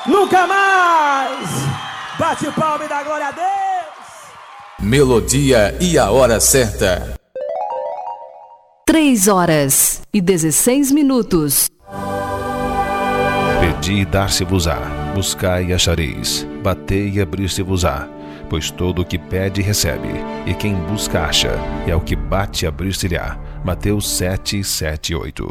Nunca mais! Bate palma e dá glória a Deus! Melodia e a hora certa. 3h16. Pedi e dar-se-vos-á, buscai e achareis, batei e abrir-se-vos-á. Pois todo o que pede recebe, e quem busca acha, e ao que bate abrir-se-lhe-á. Mateus 7:7-8.